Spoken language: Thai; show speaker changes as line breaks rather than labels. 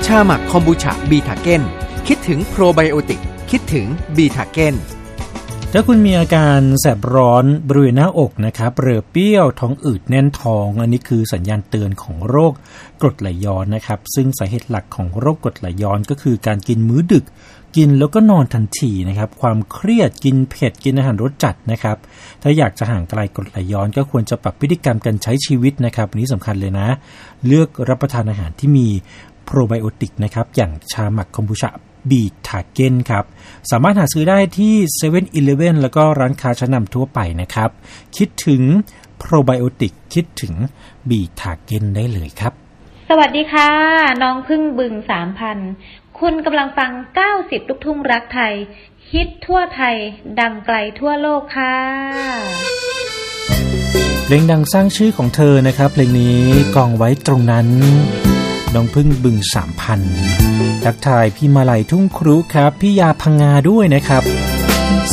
ชาหมักคอมบูชาบีทาเก้นคิดถึงโปรไบโอติกคิดถึงบีทาเก้น
ถ้าคุณมีอาการแสบร้อนบริเวณหน้าอกนะครับเรือเปรี้ยวท้องอืดแน่นท้องอันนี้คือสัญญาณเตือนของโรคกรดไหลย้อนนะครับซึ่งสาเหตุหลักของโรคกรดไหลย้อนก็คือการกินมื้อดึกกินแล้วก็นอนทันทีนะครับความเครียดกินเผ็ดกินอาหารรสจัดนะครับถ้าอยากจะห่างไกลกรดไหลย้อนก็ควรจะปรับพฤติกรรมการใช้ชีวิตนะครับอันนี้สำคัญเลยนะเลือกรับประทานอาหารที่มีโปรไบโอติกนะครับอย่างชาหมักคอมบูชาบีทาเก้นครับสามารถหาซื้อได้ที่ 7-Eleven แล้วก็ร้านค้าชั้นนำทั่วไปนะครับคิดถึงโปรไบโอติกคิดถึงบีทาเก้นได้เลยครับ
สวัสดีค่ะน้องพึ่งบึง 3,000 คุณกำลังฟัง90ลูกทุ่งรักไทยฮิตทั่วไทยดังไกลทั่วโลกค่ะ
เพลงดังสร้างชื่อของเธอนะครับเพลงนี้กองไว้ตรงนั้นน้องพึ่งบึง 3,000 ทักทายพี่มาลัยทุ่งครุครับพี่ยาพังงาด้วยนะครับ